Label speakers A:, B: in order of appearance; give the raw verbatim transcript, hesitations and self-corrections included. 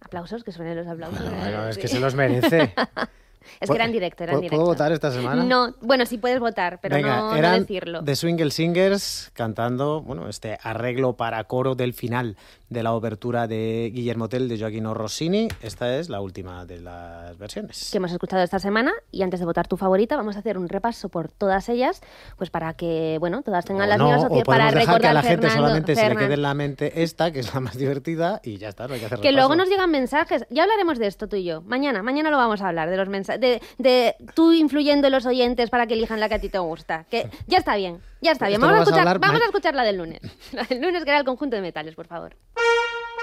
A: Aplausos, que suenen los aplausos.
B: Bueno, es
A: Sí.
B: que se los merece.
A: Es que era en directo, era en directo.
B: ¿Puedo votar esta semana?
A: No, bueno, sí puedes votar, pero
B: Venga,
A: no, no
B: eran
A: decirlo.
B: The Swingle Singers cantando, bueno, este arreglo para coro del final de la obertura de Guillermo Tell de Gioachino Rossini. Esta es la última de las versiones.
A: Que hemos escuchado esta semana, y antes de votar tu favorita vamos a hacer un repaso por todas ellas, pues para que, bueno, todas tengan
B: O
A: las
B: no,
A: mismas
B: o
A: opciones,
B: podemos
A: para
B: dejar
A: recordar
B: que a la gente
A: Fernando,
B: solamente se le
A: Fernan.
B: quede en la mente esta, que es la más divertida, y ya está, no hay que hacer
A: Que
B: repaso.
A: luego nos llegan mensajes. Ya hablaremos de esto tú y yo. Mañana, mañana lo vamos a hablar, de los mensajes, de, de tú influyendo en los oyentes para que elijan la que a ti te gusta. Que ya está bien, ya está bien.
B: Esto lo
A: Vamos a
B: vas a
A: escuchar,
B: hablar
A: vamos
B: ma-
A: a escuchar la del lunes. La del lunes, que era el conjunto de metales, por favor.